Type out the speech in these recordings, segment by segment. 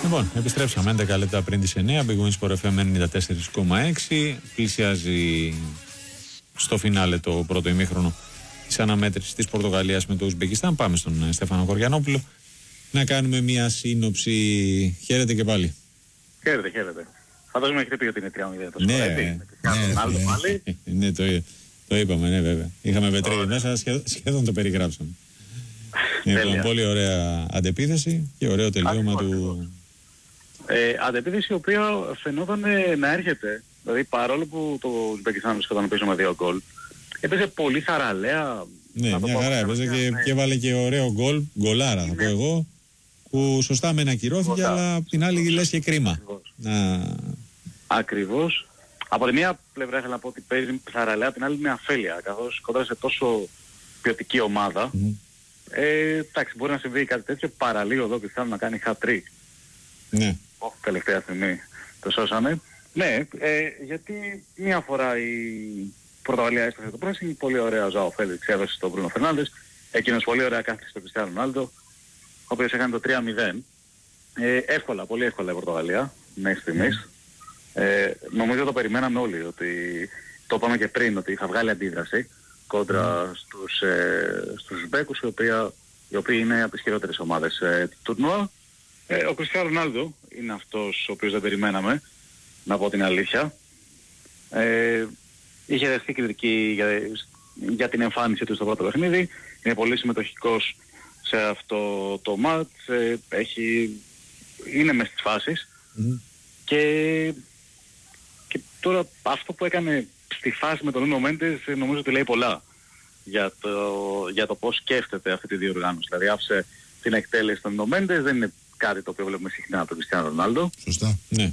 Λοιπόν, επιστρέψαμε 11 λεπτά πριν τις 9. Big Win Sport FM 94,6. Πλησιάζει στο φινάλε το πρώτο ημίχρονο της αναμέτρησης της Πορτογαλίας με το Ουσμπεκιστάν. Πάμε στον Στέφανο Κοριανόπουλο να κάνουμε μια σύνοψη. Χαίρετε και πάλι. Χαίρετε. Φαντάζομαι έχετε πει ότι είναι 3-0 το σκορ. Ναι, το είπαμε, ναι, βέβαια. Είχαμε πετρίδι μέσα, σχεδόν το περιγράψαμε. Λοιπόν, πολύ ωραία αντεπίθεση και ωραίο τελείωμα του. Αντεπίθεση η οποία φαινόταν να έρχεται. Δηλαδή παρόλο που το Ουσμπεκιστάν βρισκόταν πίσω με 2 γκολ, έπαιζε πολύ θαραλέα. Ναι, μια χαρά έπαιζε και έβαλε και ωραίο γκολάρα θα πω εγώ, που σωστά μεν ακυρώθηκε, αλλά απ' την άλλη λες και κρίμα. Ακριβώς. Από τη μία πλευρά ήθελα να πω ότι παίζει θαραλέα, απ' την άλλη είναι αφέλεια, καθώς κοντά σε τόσο ποιοτική ομάδα. Εντάξει, μπορεί να συμβεί κάτι τέτοιο, παραλίγο εδώ πιστεύω να κάνει hat-trick. Ναι. Τελευταία στιγμή το σώσαμε. Ναι, γιατί μία φορά η Πορτογαλία έστρωσε το πράσινο, πολύ ωραία ο Ζωάο Φέλιξ έδωσε στον Μπρούνο Φερνάντες, εκείνος πολύ ωραία κάθισε στον Κριστιάνο Ρονάλντο, ο οποίος έκανε το 3-0. Εύκολα, πολύ εύκολα η Πορτογαλία, μέχρι στιγμής. Νομίζω το περιμέναμε όλοι, ότι το είπαμε και πριν, ότι θα βγάλει αντίδραση κόντρα στους Ουσμπέκους, οι οποίοι είναι από τις χειρότερες ομάδες του τουρνουά. Ο Κριστιάνο Ρονάλντο είναι αυτός ο οποίος δεν περιμέναμε, να πω την αλήθεια. Είχε δεχθεί κριτική για την εμφάνιση του στο πρώτο παιχνίδι. Είναι πολύ συμμετοχικός σε αυτό το μάτς. Είναι μες στις φάσεις. Και τώρα αυτό που έκανε στη φάση με τον Νούνο Μέντες νομίζω ότι λέει πολλά για το πώς σκέφτεται αυτή τη διοργάνωση. Δηλαδή άφησε την εκτέλεση των Νούνο Μέντες, δεν είναι κάτι το οποίο βλέπουμε συχνά από τον Κριστιάνο Ρονάλντο. Σωστά, ναι.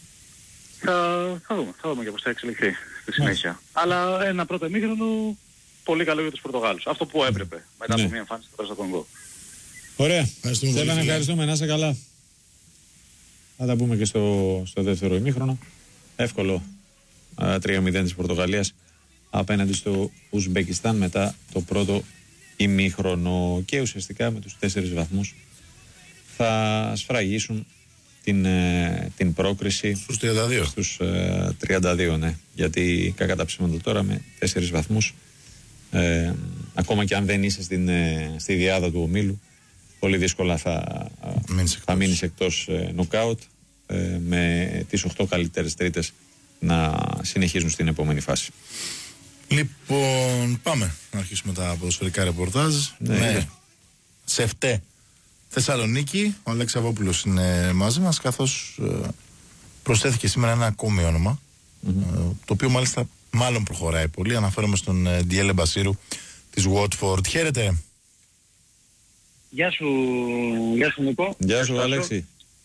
Θα δούμε και πώς θα εξελιχθεί στη συνέχεια. Αλλά ένα πρώτο ημίχρονο πολύ καλό για τους Πορτογάλους. Αυτό που έπρεπε μετά από μια εμφάνιση στο Κονγκό. Ωραία. Ευχαριστούμε. Να είσαι καλά. Θα τα πούμε και στο δεύτερο ημίχρονο. Εύκολο 3-0 της Πορτογαλίας απέναντι στο Ουσμπεκιστάν μετά το πρώτο ημίχρονο. Και ουσιαστικά με τους 4 βαθμούς θα σφραγίσουν την πρόκριση στους 32, ναι. Γιατί κακά τα ψέματα τώρα με 4 βαθμούς, ακόμα και αν δεν είσαι στη διάδα του ομίλου, πολύ δύσκολα θα μείνεις εκτός νοκάουτ, με τις 8 καλύτερες τρίτες να συνεχίζουν στην επόμενη φάση. Λοιπόν, πάμε να αρχίσουμε τα ποδοσφαιρικά ρεπορτάζ. Ναι. Σε ΦΤΕ Θεσσαλονίκη, ο Αλέξης Αβόπουλος είναι μαζί μας, καθώς προσθέθηκε σήμερα ένα ακόμη όνομα, το οποίο μάλιστα μάλλον προχωράει πολύ. Αναφέρομαι στον Ντιέλε Μπασίρου της Watford. Χαίρετε. Γεια σου Νίκο. Γεια σου Αλέξη.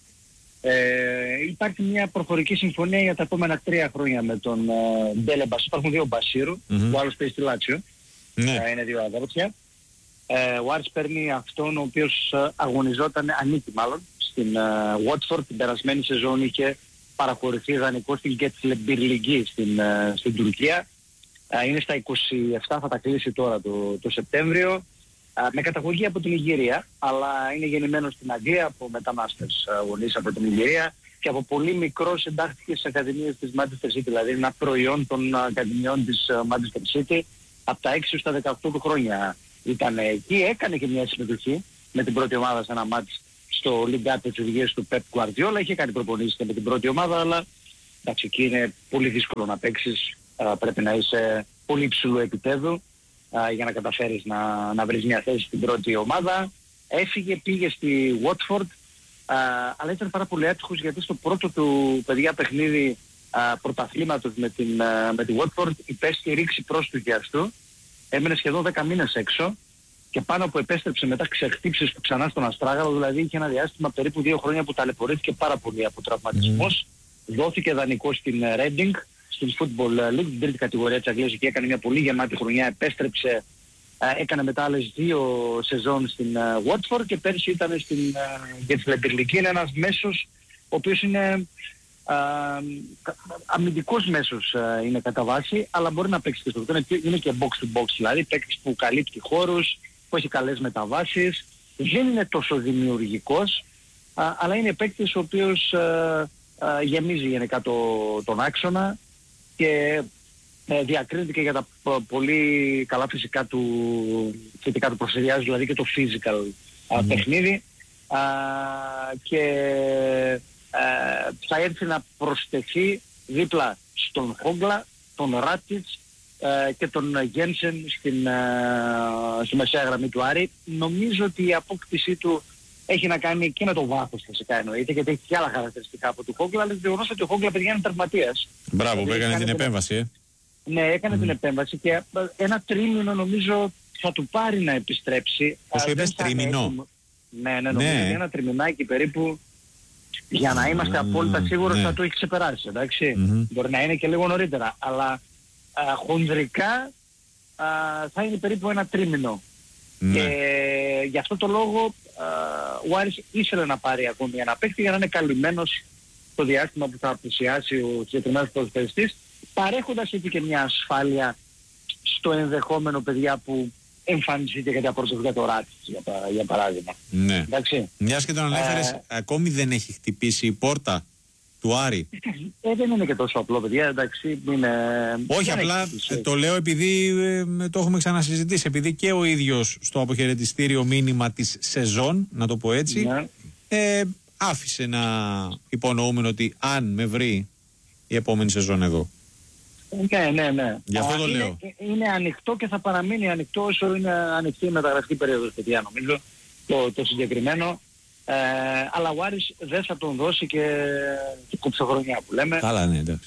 Υπάρχει μια προφορική συμφωνία για τα επόμενα 3 χρόνια με τον Ντιέλε Μπασίρου. Υπάρχουν 2 Μπασίρου, ο άλλος παίζει στη Λάτσιο. Είναι 2 αδέρφια. Ο Άρης παίρνει αυτόν ο οποίος ανήκει στην Watford. Την περασμένη σεζόν είχε παραχωρηθεί ιδανικό στην Γκέτσλεμπιρλιγκή στην Τουρκία. Είναι στα 27, θα τα κλείσει τώρα το Σεπτέμβριο. Με καταγωγή από την Ιγυρία, αλλά είναι γεννημένος στην Αγγλία από μετανάστες γονείς από την Ιγυρία και από πολύ μικρός εντάχθηκε στις ακαδημίες της Manchester City, δηλαδή ένα προϊόν των ακαδημιών της Manchester City. Από τα 6 στα 18 του χρόνια ήταν εκεί, έκανε και μια συμμετοχή με την πρώτη ομάδα σε ένα μάτς στο Ligue 1 της οδηγίας του Pep Guardiola. Είχε κάνει προπονήσεις και με την πρώτη ομάδα, αλλά εντάξει, εκεί είναι πολύ δύσκολο να παίξεις, πρέπει να είσαι πολύ υψηλού επίπεδου για να καταφέρεις να βρεις μια θέση στην πρώτη ομάδα. Έφυγε, πήγε στη Watford, αλλά ήταν πάρα πολύ έτυχος, γιατί στο πρώτο του παιδιά παιχνίδι πρωταθλήματος με τη Watford υπέστη ρήξη πρόστουγιας του, έμεινε σχεδόν 10 μήνες έξω και πάνω που επέστρεψε μετά ξεχτύψεις του ξανά στον Αστράγαλο, δηλαδή είχε ένα διάστημα περίπου 2 χρόνια που ταλαιπωρήθηκε πάρα πολύ από τραυματισμούς. Δόθηκε δανεικό στην Reading, στην Football League, την τρίτη κατηγορία της Αγγλίας, και έκανε μια πολύ γεμάτη χρονιά, επέστρεψε, έκανε μετά άλλες 2 σεζόν στην Watford και πέρσι ήταν για τη Λεμπιρλική. Είναι ένας μέσος ο οποίος είναι αμυντικός μέσος, είναι κατά βάση, αλλά μπορεί να παίξει και στο αυτό. Είναι και box to box, δηλαδή παίκτης που καλύπτει χώρους, που έχει καλές μεταβάσεις, δεν είναι τόσο δημιουργικός, αλλά είναι παίκτης ο οποίος γεμίζει γενικά τον άξονα και διακρίνεται και για τα πολύ καλά φυσικά του προσφυριάζει, δηλαδή και το physical παιχνίδι, και θα έρθει να προσθεθεί δίπλα στον Χόγκλα, τον Ράτιτς και τον Γένσεν στη μεσαία γραμμή του Άρη. Νομίζω ότι η απόκτησή του έχει να κάνει και με το βάθος φυσικά εννοείται, γιατί έχει και άλλα χαρακτηριστικά από του Χόγκλα, αλλά το γεγονός ότι ο Χόγκλα παιδιά είναι τερματίας. Μπράβο, που έκανε την επέμβαση. Ναι, έκανε την επέμβαση και ένα τρίμηνο νομίζω θα του πάρει να επιστρέψει. Όσο είπες, τρίμηνο? Ναι, νομίζω ότι ένα τριμηνάκι περίπου, για να είμαστε απόλυτα σίγουροι, θα το έχει ξεπεράσει, εντάξει. Μπορεί να είναι και λίγο νωρίτερα, αλλά χονδρικά θα είναι περίπου ένα τρίμηνο. Και γι' αυτό το λόγο ο Άρης ήθελε να πάρει ακόμη ένα παίκτη για να είναι καλυμμένος το διάστημα που θα απουσιάσει ο συγκεκριμένος ποδοσφαιριστής, παρέχοντας έτσι και μια ασφάλεια στο ενδεχόμενο, παιδιά, που εμφανιστείτε για τα πρωτοβουλία το Ράτιτς, για παράδειγμα. Ναι. Εντάξει. Μιας και τον ανέφερες, ακόμη δεν έχει χτυπήσει η πόρτα του Άρη. Δεν είναι και τόσο απλό, παιδιά, εντάξει. Όχι, απλά το λέω επειδή το έχουμε ξανασυζητήσει, επειδή και ο ίδιος στο αποχαιρετιστήριο μήνυμα της σεζόν, να το πω έτσι, άφησε να υπονοούμενο ότι αν με βρει η επόμενη σεζόν εδώ. Ναι. Γι' αυτό το λέω. Είναι ανοιχτό και θα παραμείνει ανοιχτό όσο είναι ανοιχτή η μεταγραφική περίοδος, παιδιά, νομίζω, το συγκεκριμένο. Αλλά ο Άρης δεν θα τον δώσει και κοψοχρονιά που λέμε. Καλά, ναι, εντάξει.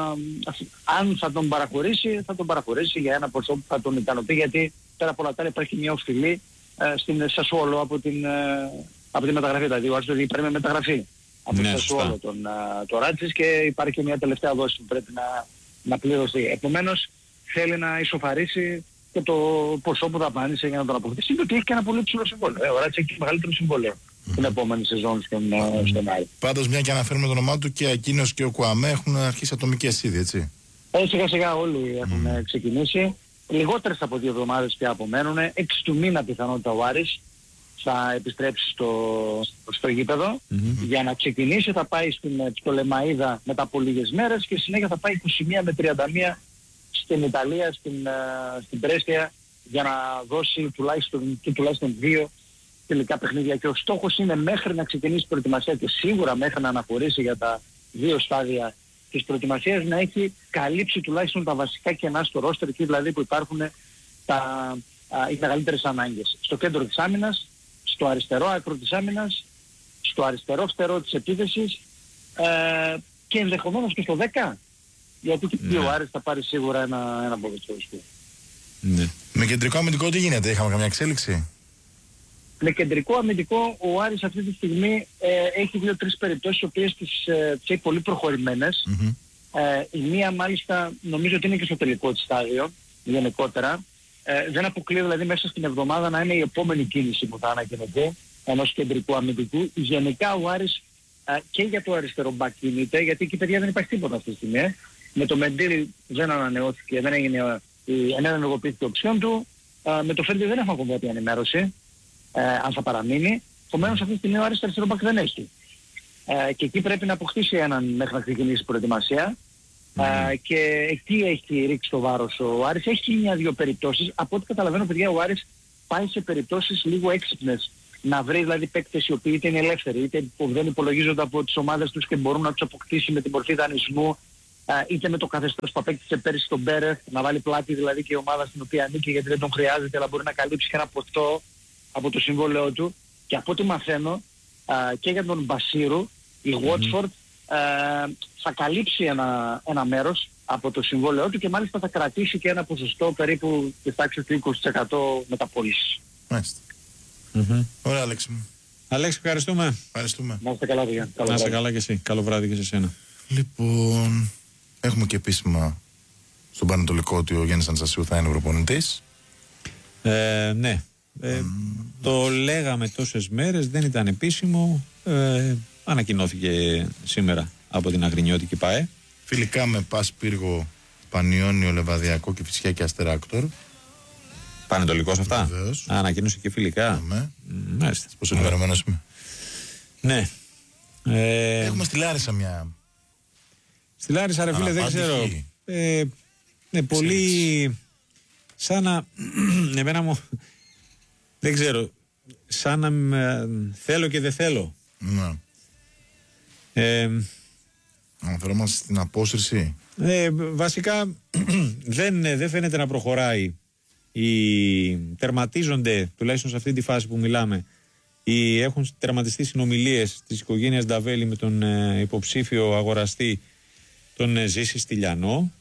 Αν θα τον παραχωρήσει, θα τον παραχωρήσει για ένα ποσό που θα τον ικανοποιεί, γιατί πέρα από όλα τα υπάρχει μια οφειλή στην Σασουόλο από τη μεταγραφή. Δηλαδή ο Άρης το παίρνει με μεταγραφή από τη Σασουόλο τον Ράτιτς και υπάρχει και μια τελευταία δόση που πρέπει να πληρωθεί. Επομένως θέλει να ισοφαρίσει και το ποσό που δαπάνησε για να τον αποκτήσει, γιατί έχει και ένα πολύ ψηλό συμβόλαιο. Ο Ράτιτς έχει και μεγαλύτερο συμβόλαιο την επόμενη σεζόν στον Άρη. Πάντως, μια και αναφέρουμε το όνομά του, και εκείνος και ο Κουαμέ έχουν αρχίσει ατομικές ήδη, έτσι. Σιγά σιγά όλοι έχουν ξεκινήσει. Λιγότερες από 2 εβδομάδες πια απομένουν. 6 του μήνα πιθανότητα ο Άρης θα επιστρέψει στο γήπεδο. Για να ξεκινήσει θα πάει στην Πτολεμαΐδα μετά από λίγες μέρες και συνέχεια θα πάει 21 με 31 στην Ιταλία, στην Πρέστια, για να δώσει τουλάχιστον 2 τελικά παιχνίδια. Και ο στόχος είναι μέχρι να ξεκινήσει η προετοιμασία και σίγουρα μέχρι να αναχωρήσει για τα 2 στάδια της προετοιμασίας, να έχει καλύψει τουλάχιστον τα βασικά κενά στο ρόστερ, εκεί δηλαδή που υπάρχουν οι μεγαλύτερες ανάγκες. Στο κέντρο της άμυνας, στο αριστερό άκρο της άμυνας, στο αριστερό φτερό της επίθεσης και ενδεχομένως και στο 10. Γιατί και ο Άρης θα πάρει σίγουρα ένα ποδοσφαιριστή. Ναι. Με κεντρικό αμυντικό τι γίνεται, είχαμε καμιά εξέλιξη? Με κεντρικό αμυντικό ο Άρης αυτή τη στιγμή έχει 2-3 περιπτώσεις, οι οποίες τις έχει πολύ προχωρημένες. Η μία μάλιστα νομίζω ότι είναι και στο τελικό της στάδιο γενικότερα. Δεν αποκλείω δηλαδή μέσα στην εβδομάδα να είναι η επόμενη κίνηση που θα ανακοινωθεί ενός κεντρικού αμυντικού. Γενικά ο Άρης και για το αριστερό μπακ κινείται, γιατί εκεί παιδιά δεν υπάρχει τίποτα αυτή τη στιγμή. Με το Μεντήλ δεν ανανεώθηκε, δεν ενεργοποιήθηκε η οψιόν του. Με το Φέρντι δεν έχουμε ακόμα κάποια ενημέρωση αν θα παραμείνει. Επομένως αυτή τη στιγμή ο Άρης αριστερό μπακ δεν έχει. Και εκεί πρέπει να αποκτήσει έναν μέχρι να ξεκινήσει η προετοιμασία. Και εκεί έχει ρίξει το βάρος ο Άρης. Έχει 1-2 περιπτώσεις. Από ό,τι καταλαβαίνω, παιδιά, ο Άρης πάει σε περιπτώσεις λίγο έξυπνες. Να βρει δηλαδή παίκτες οι οποίοι είτε είναι ελεύθεροι, είτε που δεν υπολογίζονται από τις ομάδες τους και μπορούν να τους αποκτήσει με την μορφή δανεισμού, είτε με το καθεστώς που απέκτησε πέρυσι τον Μπέρεθ, να βάλει πλάτη δηλαδή και η ομάδα στην οποία ανήκει, γιατί δεν τον χρειάζεται, αλλά μπορεί να καλύψει και ένα ποστό από το συμβόλαιό του. Και από ό,τι μαθαίνω και για τον Μπασίρου, η Watford θα καλύψει ένα μέρος από το συμβόλαιό του και μάλιστα θα κρατήσει και ένα ποσοστό περίπου της τάξης του 20% μεταπώλησης. Μάλιστα. Ωραία, Αλέξη μου. Αλέξη, ευχαριστούμε. Να είστε καλά, παιδιά. Να είστε καλά και εσύ. Καλό βράδυ και σε σένα. Λοιπόν, έχουμε και επίσημα στον Πανατολικό ότι ο Γιάννης Αναστασίου θα είναι προπονητής. Ναι. Το λέγαμε τόσες μέρες, δεν ήταν επίσημο. Ανακοινώθηκε σήμερα από την Αγρινιώτικη ΠΑΕ. Φιλικά με Πας Πύργο, Πανιόνιο, Λεβαδιακό και Φυσιά και Αστεράκτορ. Πανετολικός αυτά. Βεβαίως. Ανακοίνωσε και φιλικά. Ναι. Μάλιστα. Πώς ενημερωμένος είμαι. Ναι. Έχουμε στη Λάρισα μια. Στη Λάρισα, ρε φίλε, δεν ξέρω. Ναι, πολύ. Σαν να. Εμένα μου. Δεν ξέρω. Σαν να θέλω και δεν θέλω. Ναι. Αναφερόμαστε στην απόσυρση. Βασικά δεν φαίνεται να προχωράει. Τερματίζονται, τουλάχιστον σε αυτή τη φάση που μιλάμε, έχουν τερματιστεί συνομιλίες της οικογένειας Νταβέλη με τον υποψήφιο αγοραστή τον Ζήση Στυλιανό.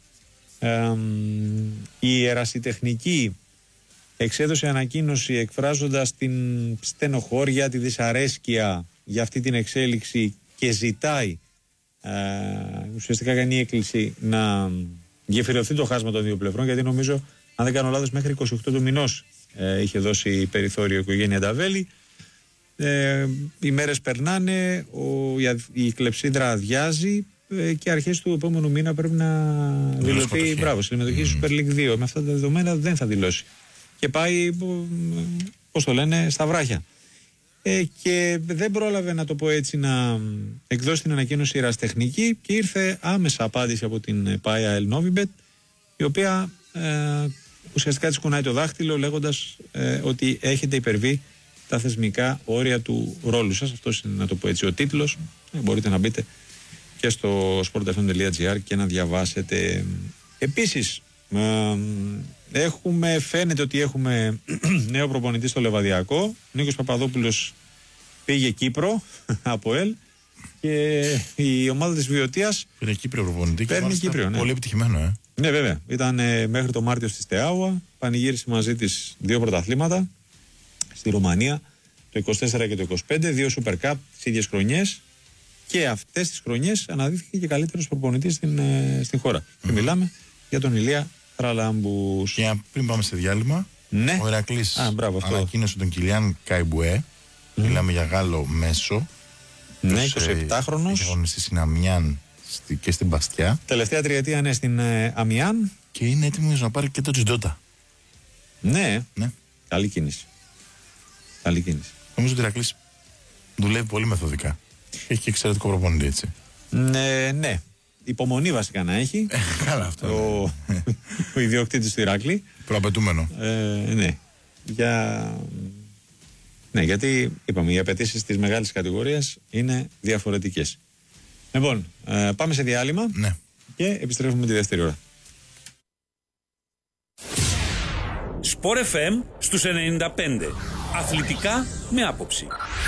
Η ερασιτεχνική εξέδωσε ανακοίνωση εκφράζοντας την στενοχώρια, τη δυσαρέσκεια για αυτή την εξέλιξη και ζητάει, ουσιαστικά κάνει έκκληση να γεφυρωθεί το χάσμα των δύο πλευρών, γιατί νομίζω, αν δεν κάνω λάθος, μέχρι 28 του μηνός είχε δώσει περιθώριο η οικογένεια Νταβέλη. Οι μέρες περνάνε, η κλεψίδρα αδειάζει και αρχές του επόμενου μήνα πρέπει να δηλωθεί συμμετοχή στη Super League 2. Με αυτά τα δεδομένα δεν θα δηλώσει. Και πάει, πώς το λένε, στα βράχια. Και δεν πρόλαβε, να το πω έτσι, να εκδώσει την ανακοίνωση η ερασιτεχνική και ήρθε άμεσα απάντηση από την Πάια Ελνόβιμπετ, η οποία ουσιαστικά της κουνάει το δάχτυλο λέγοντας ότι έχετε υπερβεί τα θεσμικά όρια του ρόλου σας. Αυτός είναι, να το πω έτσι, ο τίτλος. Μπορείτε να μπείτε και στο sportfm.gr και να διαβάσετε. Επίσης, φαίνεται ότι έχουμε νέο προπονητή στο Λεβαδιακό. Νίκος Παπαδόπουλος πήγε Κύπρο από ΕΛ και η ομάδα της Βιωτίας παίρνει Κύπριο προπονητή και Κύπριο, ναι. Πολύ επιτυχημένο. Ναι, βέβαια. Ήταν μέχρι το Μάρτιο στη Στεάουα. Πανηγύρισε μαζί της 2 πρωταθλήματα στη Ρουμανία, το 24 και το 25, 2 Super Cup τις ίδιες χρονιές. Και αυτές τις χρονιές αναδείχθηκε και καλύτερος προπονητής στην χώρα. Και μιλάμε για τον Ηλία Χαραλάμπους. Και πριν πάμε σε διάλειμμα, ναι. Ο Ηρακλής ανακοίνωσε τον Κιλιάν Καϊμπουέ. Μιλάμε για Γάλλο μέσο. Ναι, 27χρονος. Έχει αγωνιστεί στην Αμιάν και στην Μπαστιά. Τελευταία τριετία, ναι, στην Αμιάν. Και είναι έτοιμος να πάρει και το Τζιντότα. Ναι. Καλή κίνηση. Νομίζω ότι ο Ηρακλής δουλεύει πολύ μεθοδικά. Έχει και εξαιρετικό προπονητή, έτσι. Ναι. Υπομονή βασικά να έχει. Καλά αυτό. Ο ιδιοκτήτης του Ηράκλη. Προαπαιτούμενο. Ναι. Ναι, γιατί είπαμε, οι απαιτήσεις της μεγάλης κατηγορίας είναι διαφορετικές. Λοιπόν, πάμε σε διάλειμμα. Ναι. Και επιστρέφουμε τη δεύτερη ώρα. Sport FM στους 95. Αθλητικά με άποψη.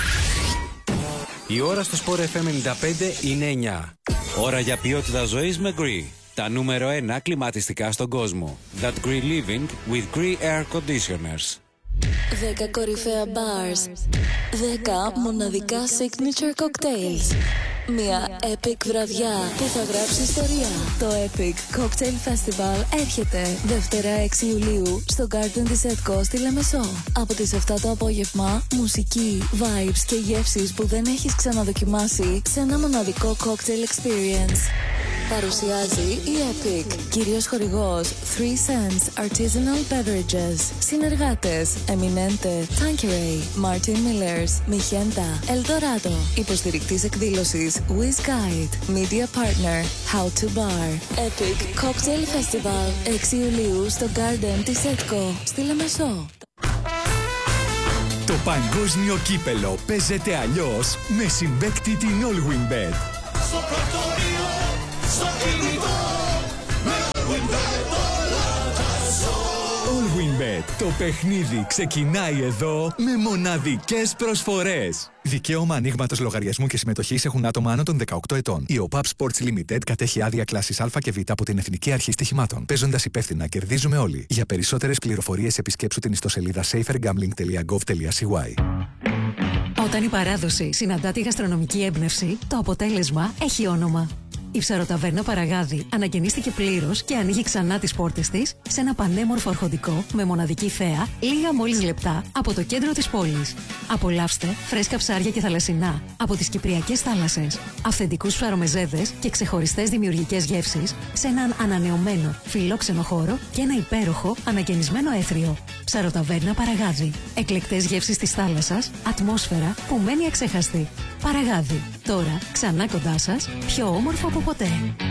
Η ώρα στο Sport FM 95 είναι 9. Ώρα για ποιότητα ζωής με Gree. Τα νούμερο 1 κλιματιστικά στον κόσμο. That Gree Living with Gree Air Conditioners. 10 κορυφαία bars. 10 μοναδικά signature cocktails. Μια epic βραδιά που θα γράψει ιστορία. Το Epic Cocktail Festival έρχεται Δευτέρα 6 Ιουλίου στο Garden της Edco στη Λεμεσό. Από τις 7 το απόγευμα, μουσική, vibes και γεύσεις που δεν έχεις ξαναδοκιμάσει σε ένα μοναδικό cocktail experience. Παρουσιάζει η Epic, κύριος χορηγός 3 Cents Artisanal Beverages. Συνεργάτες Eminente, Tanqueray, Martin Millers, Mijenta, Eldorado. Υποστηρικτής εκδήλωσης Wiz Guide. Media Partner How to Bar. Epic Cocktail Festival 6 Ιουλίου στο Garden της Edco στη Λεμεσό. Το παγκόσμιο κύπελο παίζεται αλλιώς με συμπαίκτη την Allwinbet. Allwinbet. Το παιχνίδι ξεκινάει εδώ με μοναδικές προσφορές. Δικαίωμα ανοίγματος λογαριασμού και συμμετοχής έχουν άτομα άνω των 18 ετών. Η OPAP Sports Limited κατέχει άδεια κλάσης Α και Β από την Εθνική Αρχή Στοιχημάτων. Παίζοντας υπεύθυνα, κερδίζουμε όλοι. Για περισσότερες πληροφορίες επισκέψου την ιστοσελίδα safergambling.gov.cy. Όταν η παράδοση συναντά τη γαστρονομική έμπνευση, το αποτέλεσμα έχει όνομα. Η Ψαροταβέρνα Παραγάδη ανακαινίστηκε πλήρως και ανοίγει ξανά τις πόρτες της σε ένα πανέμορφο αρχοντικό με μοναδική θέα λίγα μόλις λεπτά από το κέντρο της πόλης. Απολαύστε φρέσκα ψάρια και θαλασσινά από τις κυπριακές θάλασσες, αυθεντικούς ψαρομεζέδες και ξεχωριστές δημιουργικές γεύσεις σε έναν ανανεωμένο φιλόξενο χώρο και ένα υπέροχο ανακαινισμένο έθριο. Ψαροταβέρνα Παραγάδη. Εκλεκτές γεύσεις της θάλασσας, ατμόσφαιρα που μένει αξέχαστη. Παραγάδη. Το Τώρα, ξανά κοντά σας, πιο όμορφο από ποτέ.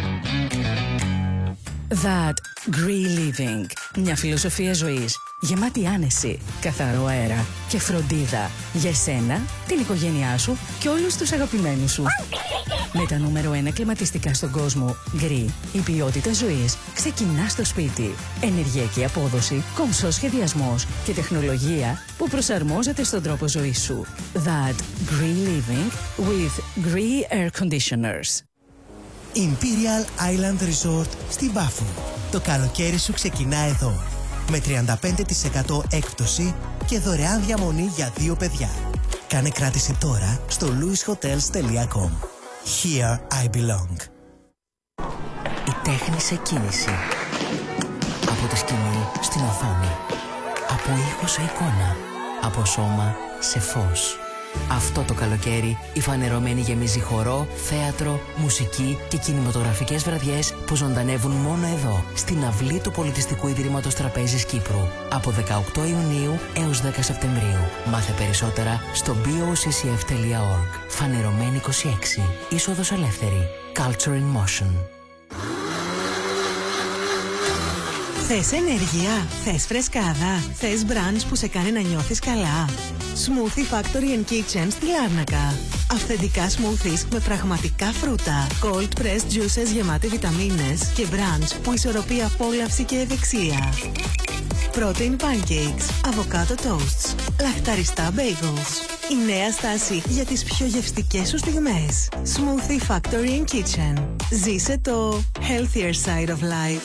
That Green Living. Μια φιλοσοφία ζωής γεμάτη άνεση, καθαρό αέρα και φροντίδα για εσένα, την οικογένειά σου και όλους τους αγαπημένους σου. Με τα νούμερο 1 κλιματιστικά στον κόσμο, Green, η ποιότητα ζωής ξεκινά στο σπίτι. Ενεργειακή απόδοση, κομψός σχεδιασμός και τεχνολογία που προσαρμόζεται στον τρόπο ζωής σου. That Green Living with Green Air Conditioners. Imperial Island Resort στην Πάφο. Το καλοκαίρι σου ξεκινά εδώ. Με 35% έκπτωση και δωρεάν διαμονή για 2 παιδιά. Κάνε κράτηση τώρα στο louishotels.com. Here I belong. Η τέχνη σε κίνηση. Από τη σκηνή στην οθόνη. Από ήχο σε εικόνα. Από σώμα σε φως. Αυτό το καλοκαίρι η Φανερωμένη γεμίζει χορό, θέατρο, μουσική και κινηματογραφικές βραδιές που ζωντανεύουν μόνο εδώ, στην αυλή του Πολιτιστικού Ιδρύματος Τραπέζης Κύπρου. Από 18 Ιουνίου έως 10 Σεπτεμβρίου. Μάθε περισσότερα στο boccf.org. Φανερωμένη 26. Είσοδος ελεύθερη. Culture in Motion. Θες ενέργεια, θες φρεσκάδα, θες μπραντς που σε κάνει να νιώθεις καλά. Smoothie Factory and Kitchen στη Λάρνακα. Αυθεντικά smoothies με πραγματικά φρούτα. Cold pressed juices γεμάτη βιταμίνες και μπραντς που ισορροπεί απόλαυση και ευεξία. Protein pancakes, avocado toasts, λαχταριστά bagels. Η νέα στάση για τις πιο γευστικές σου στιγμές. Smoothie Factory and Kitchen. Ζήσε το healthier side of life.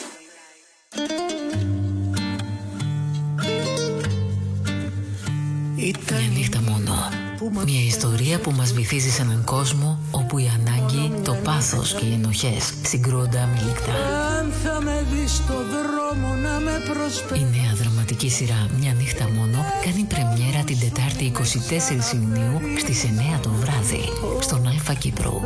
Μια νύχτα μόνο. Μια ιστορία που μας βυθίζει σε έναν κόσμο όπου η ανάγκη, το πάθος και οι ενοχές συγκρούονται αμιλικτά. Η νέα δραματική σειρά «Μια νύχτα μόνο» κάνει πρεμιέρα την Τετάρτη 24 Ιουνίου στις 9 το βράδυ στον Αλφα Κύπρου.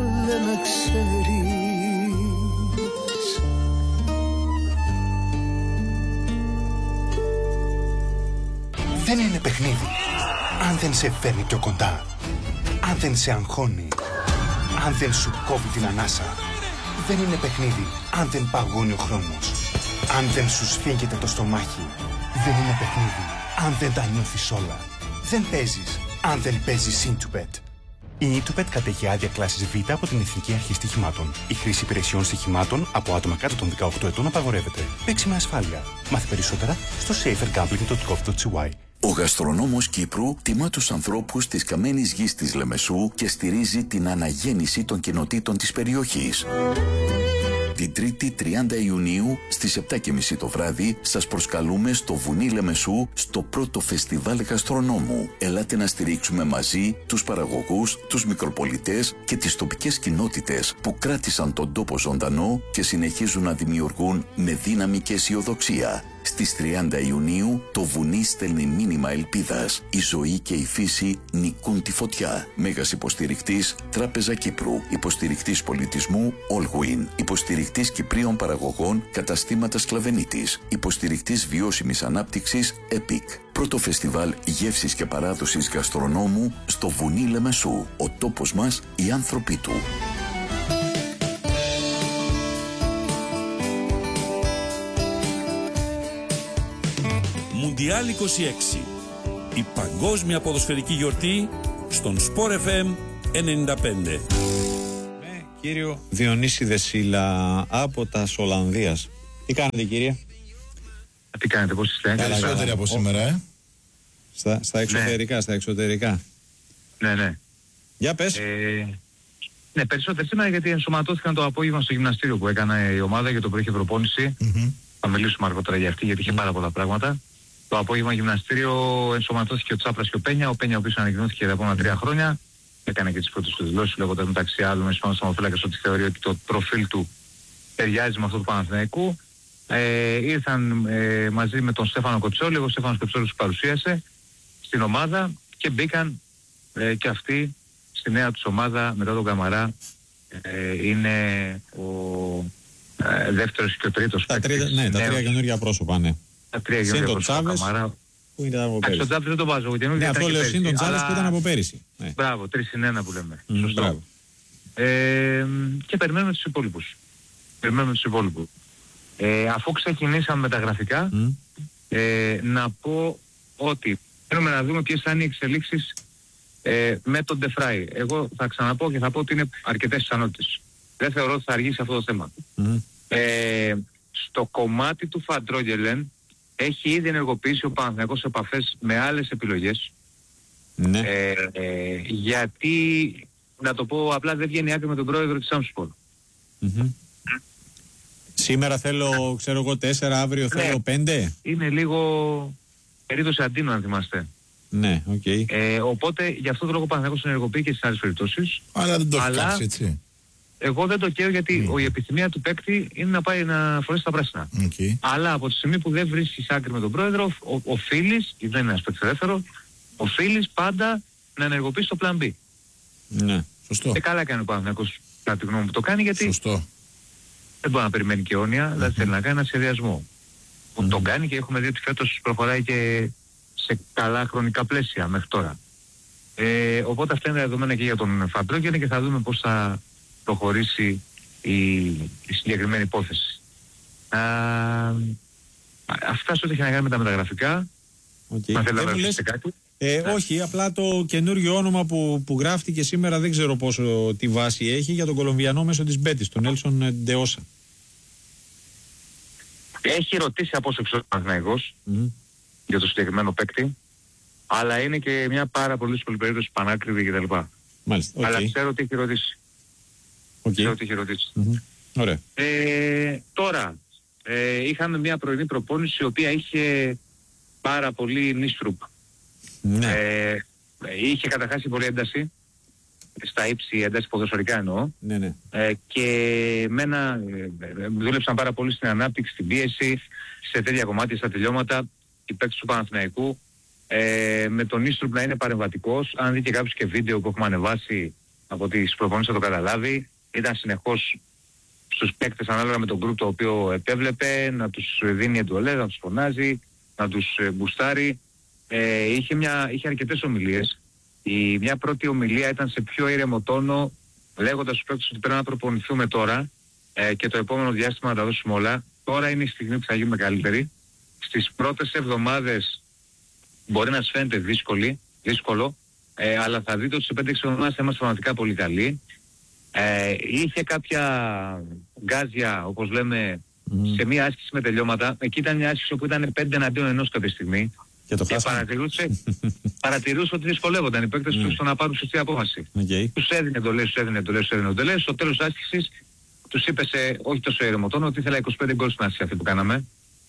Δεν είναι παιχνίδι αν δεν σε φέρνει πιο κοντά, αν δεν σε αγχώνει, αν δεν σου κόβει την ανάσα. Δεν είναι παιχνίδι αν δεν παγώνει ο χρόνος, αν δεν σου σφίγγεται το στομάχι. Δεν είναι παιχνίδι αν δεν τα νιώθεις όλα. Δεν παίζεις αν δεν παίζεις Intubet. Η Intubet κατέχει άδεια κλάσης Β από την Εθνική Αρχή Στοιχημάτων. Η χρήση υπηρεσιών στοιχημάτων από άτομα κάτω των 18 ετών απαγορεύεται. Παίξει με ασφάλεια. Μάθε περισσότερα στο safergambling.gov.cy. Ο γαστρονόμος Κύπρου τιμά τους ανθρώπους της καμένης γης της Λεμεσού και στηρίζει την αναγέννηση των κοινοτήτων της περιοχής. Την 3η 30 Ιουνίου στις 7:30 το βράδυ σας προσκαλούμε στο Βουνί Λεμεσού στο πρώτο φεστιβάλ γαστρονόμου. Ελάτε να στηρίξουμε μαζί τους παραγωγούς, τους μικροπολιτές και τις τοπικές κοινότητες που κράτησαν τον τόπο ζωντανό και συνεχίζουν να δημιουργούν με δύναμη και αισιοδοξία. Στις 30 Ιουνίου το βουνί στέλνει μήνυμα ελπίδας. Η ζωή και η φύση νικούν τη φωτιά. Μέγας υποστηρικτής Τράπεζα Κύπρου. Υποστηρικτής πολιτισμού Allwin. Υποστηρικτής Κυπρίων παραγωγών Καταστήματα Σκλαβενίτης. Υποστηρικτής βιώσιμης ανάπτυξης EPIC. Πρώτο φεστιβάλ γεύσης και παράδοσης γαστρονόμου στο Βουνί Λεμεσού. Ο τόπος μας, οι άνθρωποι του. Μουντιάλ 26. Η παγκόσμια ποδοσφαιρική γιορτή στον Sport FM 95. Με κύριο Διονύση Δεσίλα από τα Ολλανδίας. Τι κάνετε, κύριε? Τι κάνετε, πώς είστε? Περισσότεροι από σήμερα, Στα εξωτερικά, ναι. Στα εξωτερικά. Ναι. Για πες. Ναι, περισσότερο σήμερα γιατί ενσωματώθηκαν το απόγευμα στο γυμναστήριο που έκανε η ομάδα για το πρωί είχε προπόνηση. Θα μιλήσουμε αργότερα για αυτή γιατί είχε πάρα πολλά πράγματα. Το απόγευμα γυμναστήριο ενσωματώθηκε ο Τσάπρας και ο Πένια. Ο Πένια, ο οποίος ανακοινώθηκε τα επόμενα 3 χρόνια, έκανε και τις πρώτες του δηλώσεις, λέγοντας μεταξύ άλλων με Ισπανός Θερμοφύλακας ότι θεωρεί ότι το προφίλ του ταιριάζει με αυτό του Παναθηναϊκού. Ήρθαν μαζί με τον Στέφανο Κοτσόλη. Ο Στέφανος Κοτσόλης τους παρουσίασε στην ομάδα και μπήκαν και αυτοί στη νέα τους ομάδα μετά τον Καμαρά. Είναι ο δεύτερος και ο τρίτος παίκτης. Ναι, τα τρία καινούργια πρόσωπα, ναι. Τα τρία καινούργια πρόσωπα. Καμαρά. Που ήταν από πέρυσι. Τον Τσάβες δεν τον βάζω. Ναι, αυτό λέω συν τον Τσάβες που ήταν από πέρυσι. Μπράβο, 3-1 που λέμε. Σωστό. Και περιμένουμε τους υπόλοιπους. Αφού ξεκινήσαμε με τα γραφικά, να πω ότι θέλουμε να δούμε ποιες θα είναι οι εξελίξεις με τον Ντεφράι. Εγώ θα ξαναπώ και θα πω ότι είναι αρκετές πιθανότητες. Δεν θεωρώ ότι θα αργήσει αυτό το θέμα. Στο κομμάτι του Φαντρόγγελεν έχει ήδη ενεργοποιήσει ο Παναθηναϊκός επαφές με άλλες επιλογές. Ναι. Γιατί, να το πω απλά, δεν βγαίνει άκρη με τον πρόεδρο της Samspor. Σήμερα θέλω, ξέρω εγώ, 4, αύριο θέλω 5. Είναι λίγο περίπτωση Αντίνο, αν θυμάστε. Ναι, οκ. Οπότε γι' αυτό το λόγο ο Παναθηναϊκός ενεργοποιεί και στις άλλες περιπτώσεις. Αλλά δεν το έχει κάνει έτσι. Εγώ δεν το καίω, γιατί η επιθυμία του παίκτη είναι να πάει να φορέσει τα πράσινα. Αλλά από τη στιγμή που δεν βρίσκεις άκρη με τον πρόεδρο, οφείλεις, δεν είναι ένας παίκτης ελεύθερο, οφείλεις πάντα να ενεργοποιήσεις το plan B. Ναι, σωστό. Και καλά κάνει ο Παναθηναϊκός, κατά τη γνώμη μου, το κάνει, γιατί σωστό. Δεν μπορεί να περιμένει και αιώνια, δηλαδή θέλει να κάνει ένα σχεδιασμό. Που τον κάνει και έχουμε δει ότι φέτος προχωράει και σε καλά χρονικά πλαίσια μέχρι τώρα. Οπότε αυτά είναι τα δεδομένα και για τον Φαντρόγγελεν και θα δούμε πώς θα προχωρήσει η συγκεκριμένη υπόθεση. Αυτά σε ό,τι έχει να κάνει με τα μεταγραφικά. Αν θέλει να ρωτήσετε κάτι. Όχι, απλά το καινούριο όνομα που γράφτηκε σήμερα, δεν ξέρω πόσο τη βάση έχει, για τον Κολομβιανό μέσω της Μπέτης, τον Έλσον Ντεόσα. Έχει ρωτήσει από όσο ξέρω ο Παναθηναϊκός για το συγκεκριμένο παίκτη, αλλά είναι και μια πάρα πολύ δύσκολη περίπτωση, πανάκριβη κτλ. Μάλιστα. Αλλά ξέρω ότι έχει ρωτήσει. Ξέρω ότι έχει ρωτήσει. Ωραία. Τώρα, είχαμε μια πρωινή προπόνηση η οποία είχε πάρα πολύ νίστρουπ. Ναι. Είχε καταρχάς πολύ ένταση, στα ύψη ένταση ποδοσφαιρικά εννοώ. Ναι. Και δούλεψαν πάρα πολύ στην ανάπτυξη, στην πίεση, σε τέτοια κομμάτια, στα τελειώματα, οι παίκτες του Παναθηναϊκού, με τον Νίστρουπ να είναι παρεμβατικός. Αν δει και κάποιος και βίντεο που έχουμε ανεβάσει από τις προπονήσεις θα το καταλάβει. Ήταν συνεχώς στους παίκτες ανάλογα με τον γκρουπ το οποίο επέβλεπε, να τους δίνει εντολές, να τους φωνάζει, να τους μπουστάρει. Είχε αρκετές ομιλίες. Μια πρώτη ομιλία ήταν σε πιο ήρεμο τόνο, λέγοντας στους παίκτες ότι πρέπει να προπονηθούμε τώρα και το επόμενο διάστημα να τα δώσουμε όλα. Τώρα είναι η στιγμή που θα γίνουμε καλύτεροι. Στις πρώτες εβδομάδες μπορεί να σας φαίνεται δύσκολο, αλλά θα δείτε ότι σε 5-6 εβδομάδες θα είμαστε πραγματικά πολύ καλοί. Είχε κάποια γκάζια, όπως λέμε, σε μία άσκηση με τελειώματα. Εκεί ήταν μια άσκηση όπου ήταν 5 εναντίον 1 κάποια στιγμή. Και παρατηρούσε ότι δυσκολεύονταν οι παίκτες τους στο να πάρουν σωστή απόφαση. Τους έδινε εντολές. Στο τέλος της άσκησης τους είπε σε όχι τόσο ήρεμο τόνο ότι ήθελα 25 γκολ στην άσκηση αυτή που κάναμε.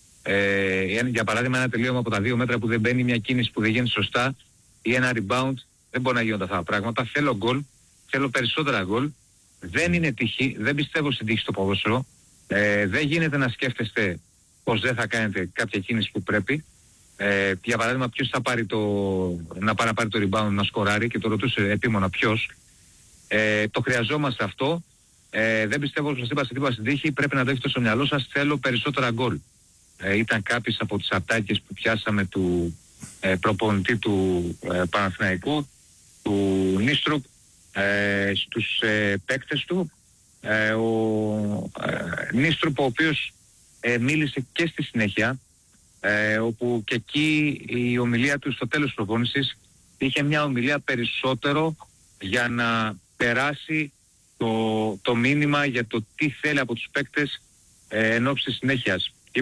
Για παράδειγμα, ένα τελείωμα από τα 2 μέτρα που δεν μπαίνει, μια κίνηση που δεν γίνεται σωστά ή ένα rebound, δεν μπορεί να γίνονται αυτά τα πράγματα. Θέλω γκολ, θέλω περισσότερα γκολ. Δεν είναι τύχη, δεν πιστεύω στην τύχη στο ποδόσφαιρο. Δεν γίνεται να σκέφτεστε πως δεν θα κάνετε κάποια κίνηση που πρέπει. Για παράδειγμα, ποιος θα πάρει να πάρει το rebound, να σκοράρει, και το ρωτούσε επίμονα ποιος. Το χρειαζόμαστε αυτό. Δεν πιστεύω ότι σας είπα σε τίποτα στην τύχη, πρέπει να το έχετε στο μυαλό σας. Θέλω περισσότερα γκολ. Ήταν κάποιες από τις ατάκες που πιάσαμε του προπονητή του Παναθηναϊκού, του Νίστρουπ, στους παίκτες του. Ο Νίστρουπ, ο οποίος μίλησε και στη συνέχεια, όπου και εκεί η ομιλία του στο τέλος της προπόνησης είχε μια ομιλία περισσότερο για να περάσει το μήνυμα για το τι θέλει από τους παίκτες εν ώψη της συνέχειας.